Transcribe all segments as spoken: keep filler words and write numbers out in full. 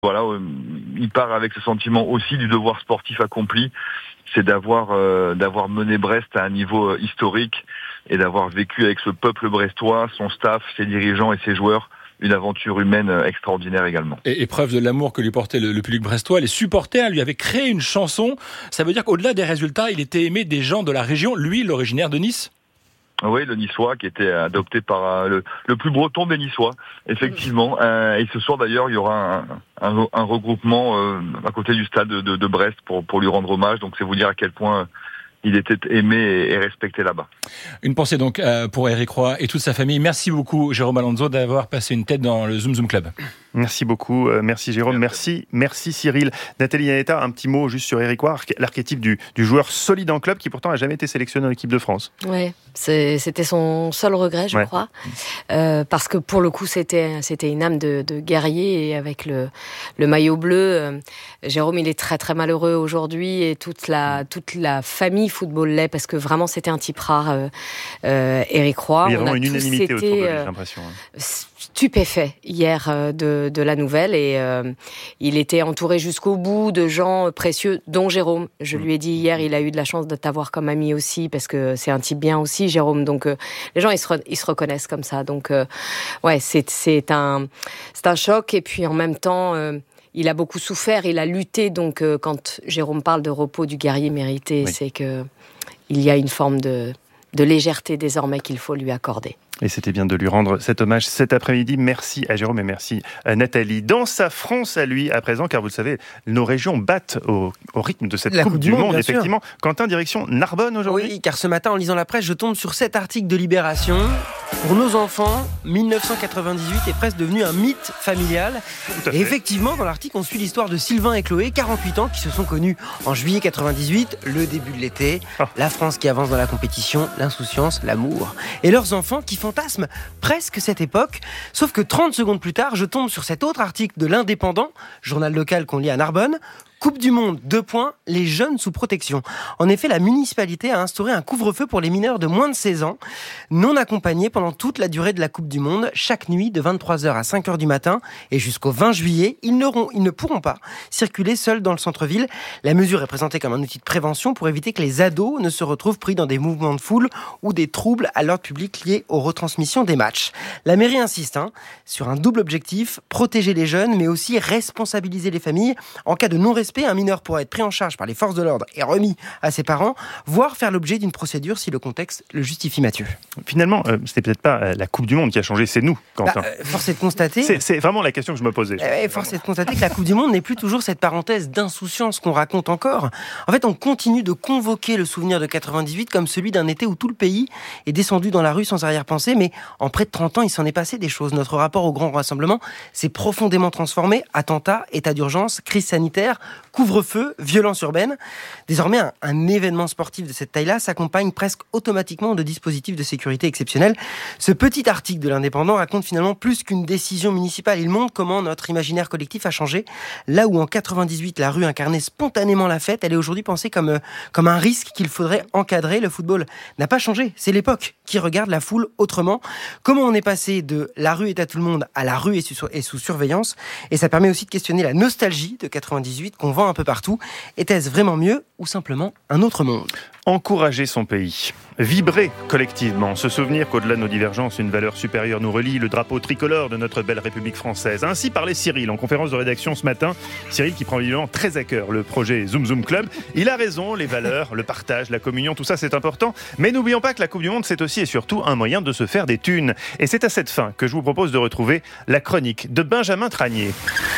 Voilà, euh, il part avec ce sentiment aussi du devoir sportif accompli, c'est d'avoir euh, d'avoir mené Brest à un niveau euh, historique et d'avoir vécu avec ce peuple brestois, son staff, ses dirigeants et ses joueurs, une aventure humaine euh, extraordinaire également. Et, et preuve de l'amour que lui portait le, le public brestois, les supporters lui avaient créé une chanson. Ça veut dire qu'au-delà des résultats, il était aimé des gens de la région, lui, l'originaire de Nice. Oui, le Niçois qui était adopté par euh, le, le plus breton des Niçois, effectivement. Euh, et ce soir d'ailleurs, il y aura un, un, un regroupement euh, à côté du stade de, de, de Brest pour, pour lui rendre hommage. Donc c'est vous dire à quel point il était aimé et respecté là-bas. Une pensée donc euh, pour Éric Roy et toute sa famille. Merci beaucoup Jérôme Alonso d'avoir passé une tête dans le Zoom Zoom Club. Merci beaucoup, euh, merci Jérôme, merci, merci Cyril. Nathalie Yanetta, un petit mot juste sur Éric Roy, l'archétype du, du joueur solide en club qui pourtant n'a jamais été sélectionné en équipe de France. Ouais, c'est, c'était son seul regret, je ouais. crois, euh, parce que pour le coup c'était c'était une âme de, de guerrier et avec le le maillot bleu, euh, Jérôme il est très très malheureux aujourd'hui et toute la toute la famille football l'est parce que vraiment c'était un type rare, euh, euh, Éric Roy. Il y a vraiment On a une unanimité été, autour de lui, euh, j'ai l'impression. Hein. Stupéfait hier euh, de de la nouvelle et euh, il était entouré jusqu'au bout de gens précieux dont Jérôme. Je lui ai dit hier, il a eu de la chance de t'avoir comme ami aussi parce que c'est un type bien aussi Jérôme. Donc euh, les gens ils se re- ils se reconnaissent comme ça. Donc euh, ouais, c'est c'est un c'est un choc et puis en même temps euh, il a beaucoup souffert, il a lutté donc euh, quand Jérôme parle de repos du guerrier mérité, oui. c'est que il y a une forme de de légèreté désormais qu'il faut lui accorder. Et c'était bien de lui rendre cet hommage cet après-midi. Merci à Jérôme et merci à Nathalie. Dans sa France à lui, à présent, car vous le savez, nos régions battent au, au rythme de cette la Coupe, coupe du du Monde, monde effectivement. Sûr. Quentin, direction Narbonne aujourd'hui. Oui, car ce matin, en lisant la presse, je tombe sur cet article de Libération. Pour nos enfants, dix-neuf cent quatre-vingt-dix-huit est presque devenu un mythe familial. Et effectivement, dans l'article, on suit l'histoire de Sylvain et Chloé, quarante-huit ans, qui se sont connus en juillet quatre-vingt-dix-huit, le début de l'été. Oh. La France qui avance dans la compétition, l'insouciance, l'amour. Et leurs enfants qui fantasment presque cette époque, sauf que trente secondes plus tard, je tombe sur cet autre article de l'Indépendant, journal local qu'on lit à Narbonne. Coupe du Monde, deux points, les jeunes sous protection. En effet, la municipalité a instauré un couvre-feu pour les mineurs de moins de seize ans, non accompagnés pendant toute la durée de la Coupe du Monde, chaque nuit de vingt-trois heures à cinq heures du matin et jusqu'au vingt juillet. Ils, n'auront, ils ne pourront pas circuler seuls dans le centre-ville. La mesure est présentée comme un outil de prévention pour éviter que les ados ne se retrouvent pris dans des mouvements de foule ou des troubles à l'ordre public liés aux retransmissions des matchs. La mairie insiste hein, sur un double objectif, protéger les jeunes mais aussi responsabiliser les familles en cas de non-respect. Un mineur pourra être pris en charge par les forces de l'ordre et remis à ses parents, voire faire l'objet d'une procédure si le contexte le justifie, Mathieu. Finalement, euh, c'était peut-être pas euh, la Coupe du Monde qui a changé, c'est nous, Quentin. Bah, euh, force est de constater... C'est, c'est vraiment la question que je me posais. Euh, force est de constater que la Coupe du Monde n'est plus toujours cette parenthèse d'insouciance qu'on raconte encore. En fait, on continue de convoquer le souvenir de quatre-vingt-dix-huit comme celui d'un été où tout le pays est descendu dans la rue sans arrière-pensée, mais en près de trente ans, il s'en est passé des choses. Notre rapport au grand rassemblement s'est profondément transformé. Attentats, état d'urgence, crise sanitaire, couvre-feu, violence urbaine. Désormais, un, un événement sportif de cette taille-là s'accompagne presque automatiquement de dispositifs de sécurité exceptionnels. Ce petit article de l'Indépendant raconte finalement plus qu'une décision municipale. Il montre comment notre imaginaire collectif a changé. Là où en quatre-vingt-dix-huit, la rue incarnait spontanément la fête, elle est aujourd'hui pensée comme, comme un risque qu'il faudrait encadrer. Le football n'a pas changé. C'est l'époque qui regarde la foule autrement. Comment on est passé de la rue est à tout le monde à la rue est sous, est sous surveillance. Et ça permet aussi de questionner la nostalgie de quatre-vingt-dix-huit qu'on vend un peu partout. Était-ce vraiment mieux ou simplement un autre monde ? Encourager son pays, vibrer collectivement, se souvenir qu'au-delà de nos divergences, une valeur supérieure nous relie, le drapeau tricolore de notre belle République française. Ainsi parlait Cyril en conférence de rédaction ce matin. Cyril qui prend évidemment très à cœur le projet Zoom Zoom Club. Il a raison, les valeurs, le partage, la communion, tout ça c'est important. Mais n'oublions pas que la Coupe du Monde c'est aussi et surtout un moyen de se faire des thunes. Et c'est à cette fin que je vous propose de retrouver la chronique de Benjamin Tranier.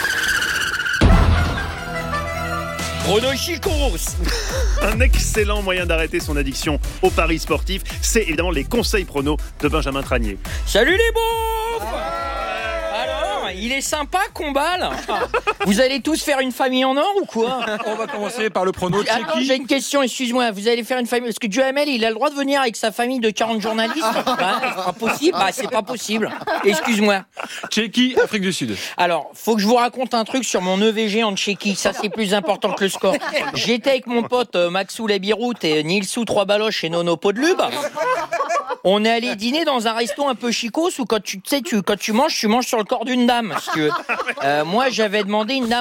Pronochicos. Un excellent moyen d'arrêter son addiction aux paris sportifs, c'est évidemment les conseils pronos de Benjamin Tranier. Salut les beaufs. Alors, il est sympa Combal. Vous allez tous faire une famille en or ou quoi? On va commencer par le prono de Attends, Tchéquie. j'ai une question, excuse-moi. Vous allez faire une famille... Parce que Duhamel, il a le droit de venir avec sa famille de quarante journalistes? Hein, c'est pas possible. Bah, c'est pas possible. Excuse-moi. Tchéquie, Afrique du Sud. Alors, faut que je vous raconte un truc sur mon E V G en Tchéquie. Ça, c'est plus important que le score. J'étais avec mon pote euh, Maxou Labirout et Nilsou Trois Baloches et Nono Podlub. On est allé dîner dans un resto un peu chicos où quand tu, tu sais, tu, quand tu manges, tu manges sur le corps d'une dame. Parce que, euh, moi, j'avais demandé une dame